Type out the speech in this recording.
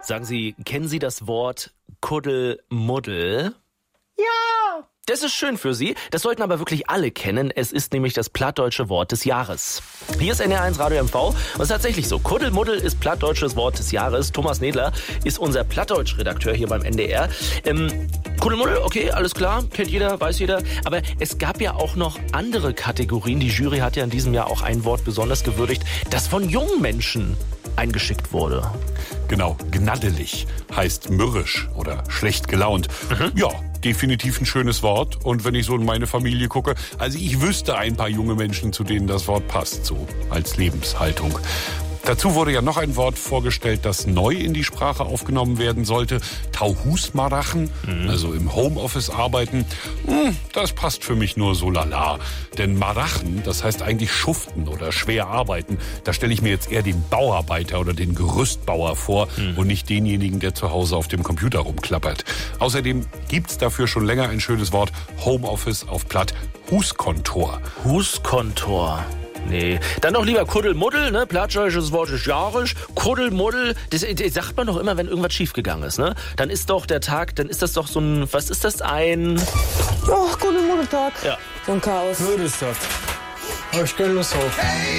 Sagen Sie, kennen Sie das Wort Kuddelmuddel? Ja! Das ist schön für Sie. Das sollten aber wirklich alle kennen. Es ist nämlich das plattdeutsche Wort des Jahres. Hier ist NR1 Radio MV. Und es ist tatsächlich so. Kuddelmuddel ist plattdeutsches Wort des Jahres. Thomas Nedler ist unser Plattdeutsch-Redakteur hier beim NDR. Kuddelmuddel, okay, alles klar. Kennt jeder, weiß jeder. Aber es gab ja auch noch andere Kategorien. Die Jury hat ja in diesem Jahr auch ein Wort besonders gewürdigt, das von jungen Menschen eingeschickt wurde. Genau, gnaddelig heißt mürrisch oder schlecht gelaunt. Ja, definitiv ein schönes Wort. Und wenn ich so in meine Familie gucke, also ich wüsste ein paar junge Menschen, zu denen das Wort passt, so als Lebenshaltung. Dazu wurde ja noch ein Wort vorgestellt, das neu in die Sprache aufgenommen werden sollte. Tauhusmarachen, also im Homeoffice arbeiten. Das passt für mich nur so lala. Denn Marachen, das heißt eigentlich schuften oder schwer arbeiten. Da stelle ich mir jetzt eher den Bauarbeiter oder den Gerüstbauer vor und nicht denjenigen, der zu Hause auf dem Computer rumklappert. Außerdem gibt's dafür schon länger ein schönes Wort. Homeoffice auf Platt. Huskontor. Huskontor. Nee. Dann doch lieber Kuddelmuddel, ne? Plattdeutsches Wort des Jahres. Kuddelmuddel, das sagt man doch immer, wenn irgendwas schiefgegangen ist, ne? Dann ist doch der Tag, dann ist das doch so ein, was ist das, ein... Oh, Kuddelmuddeltag. Ja. So ein Chaos. Würdest das. Hab ich keine Lust drauf.